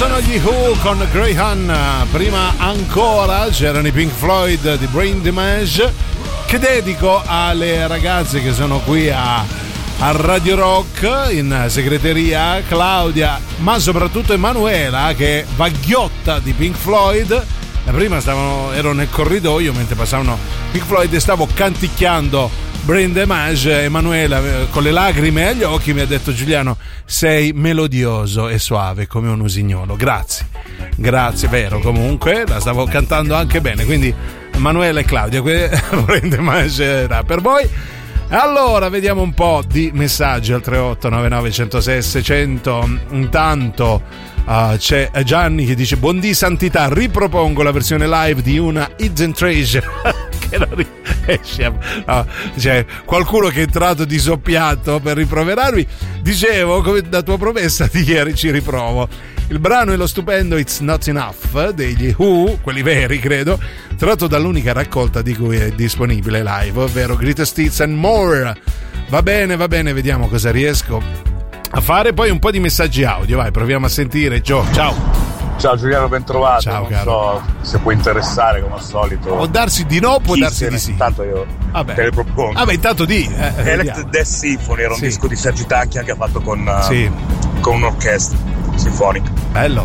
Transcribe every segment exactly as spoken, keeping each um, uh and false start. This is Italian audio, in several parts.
sono gli Who con Greyhound. Prima ancora c'erano i Pink Floyd di Brain Damage, che dedico alle ragazze che sono qui a, a Radio Rock in segreteria, Claudia, ma soprattutto Emanuela, che è vaghiotta di Pink Floyd. Prima stavano, ero nel corridoio mentre passavano Pink Floyd e stavo canticchiando Brain Damage. Emanuela con le lacrime agli occhi mi ha detto: Giuliano, sei melodioso e suave come un usignolo. Grazie, grazie, vero, comunque la stavo cantando anche bene, quindi Emanuela e Claudia, Brain Damage era per voi. Allora vediamo un po' di messaggi al tre otto nove nove uno zero sei sei zero zero. Intanto Uh, c'è Gianni che dice: buondì santità, ripropongo la versione live di una Hidden Treasure che non riesce. No, c'è qualcuno che è entrato di soppiatto per riproverarmi. Dicevo, come da tua promessa di ieri, ci riprovo. Il brano è lo stupendo It's Not Enough degli Who, quelli veri credo, tratto dall'unica raccolta di cui è disponibile live, ovvero Greatest Hits and More. Va bene, va bene, vediamo cosa riesco a fare. Poi un po' di messaggi audio, vai, proviamo a sentire. Gio, ciao. Ciao Giuliano, ben trovato. Ciao, non caro. so se può interessare come al solito. Può darsi di no, può Chi darsi se di ne... sì. Intanto io Vabbè. te le propongo. Vabbè, intanto di eh, Electric Death Symphony era un sì. disco di Sergi Tanchia che ha fatto con, uh, sì. con un'orchestra sinfonica. Bello.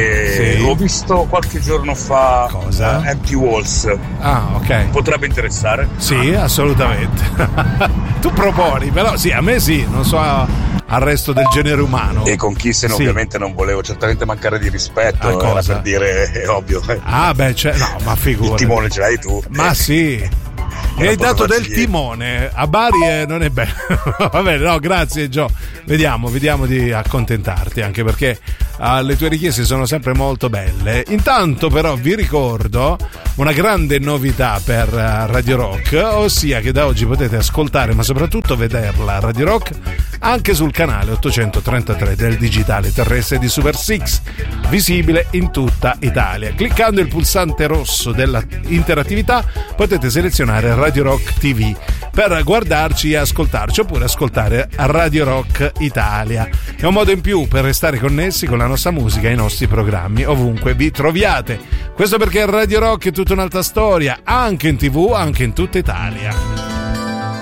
E sì. l'ho visto qualche giorno fa. Cosa? Uh, Empty Walls. Ah, ok. Potrebbe interessare? Sì, assolutamente. Tu proponi, però sì, a me sì, non so al resto del genere umano. E con Kissen sì. Ovviamente non volevo certamente mancare di rispetto, era per dire, è ovvio. Ah beh, cioè, no, ma figurati. Il timone ce l'hai tu. Ma sì. Mi hai dato del timone a Bari e non è bello. Va bene, no, grazie Gio. Vediamo, vediamo di accontentarti, anche perché uh, le tue richieste sono sempre molto belle. Intanto però vi ricordo una grande novità per uh, Radio Rock, ossia che da oggi potete ascoltare, ma soprattutto vederla, Radio Rock, anche sul canale ottocentotrentatré del digitale terrestre di Super sei, visibile in tutta Italia. Cliccando il pulsante rosso della interattività potete selezionare Radio Rock T V per guardarci e ascoltarci, oppure ascoltare Radio Rock Italia. È un modo in più per restare connessi con la nostra musica e i nostri programmi ovunque vi troviate. Questo perché Radio Rock è tutta un'altra storia, anche in tivù, anche in tutta Italia.